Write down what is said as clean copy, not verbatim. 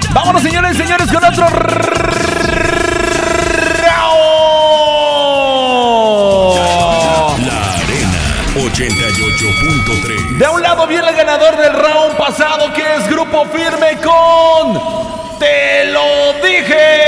Vámonos, señores y señores, con otro La Arena 88.3. De un lado viene el ganador del round pasado, que es Grupo Firme con Te lo dije.